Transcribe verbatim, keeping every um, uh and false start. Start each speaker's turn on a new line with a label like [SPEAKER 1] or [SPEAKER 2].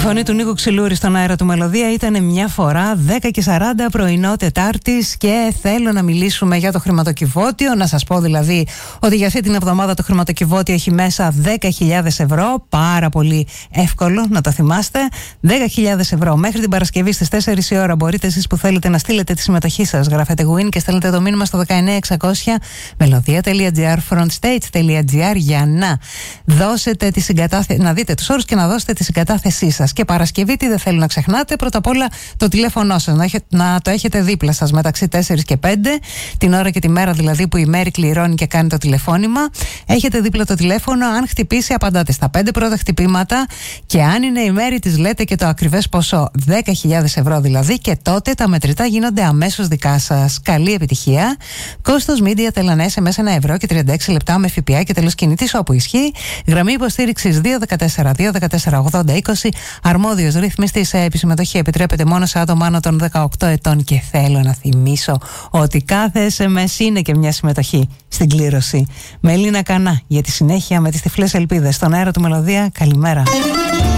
[SPEAKER 1] φωνή του Νίκου Ξυλούρη στον αέρα του Μελωδία. Ήταν μια φορά δέκα και σαράντα πρωινό Τετάρτης και θέλω να μιλήσουμε για το χρηματοκιβώτιο. Να σας πω δηλαδή ότι για αυτή την εβδομάδα το χρηματοκιβώτιο έχει μέσα δέκα χιλιάδες ευρώ. Πάρα πολύ εύκολο να το θυμάστε. δέκα χιλιάδες ευρώ. Μέχρι την Παρασκευή στις τέσσερις η ώρα μπορείτε εσείς που θέλετε να στείλετε τη συμμετοχή σας. Γράφετε win και στέλνετε το μήνυμα στο δεκαεννιά εξακόσια melodia.gr frontstage.gr για να δώσετε τη συγκατάθεση, να δείτε τους όρους και να δώσετε τη συγκατάθεσή σας. Και Παρασκευή τι δεν θέλω να ξεχνάτε, πρώτα απ' όλα το τηλέφωνό σας, να, έχετε, να το έχετε δίπλα σας μεταξύ τέσσερις και πέντε, την ώρα και τη μέρα δηλαδή που η Μέρη κληρώνει και κάνει το τηλεφώνημα. Έχετε δίπλα το τηλέφωνο, αν χτυπήσει απαντάτε στα πέντε πρώτα χτυπήματα και αν είναι η Μέρη της λέτε και το ακριβές ποσό, δέκα χιλιάδες ευρώ δηλαδή, και τότε τα μετρητά γίνονται αμέσως δικά σας. Καλή επιτυχία. Κόστος Media Telenet μέσα ένα ευρώ και τριάντα έξι λεπτά με ΦΠΑ και τέλος κινητής όπου ισχύει. Γραμμή υποστήριξης δύο ένα τέσσερα δύο ένα τέσσερα ογδόντα είκοσι. Αρμόδιος ρυθμιστής σε επισυμμετοχή επιτρέπεται μόνο σε άτομα άνω των δεκαοκτώ ετών. Και θέλω να θυμίσω ότι κάθε ες εμ ες είναι και μια συμμετοχή στην κλήρωση. Μελίνα Κανά για τη συνέχεια με τις τυφλές ελπίδες στον αέρα του Μελωδία. Καλημέρα.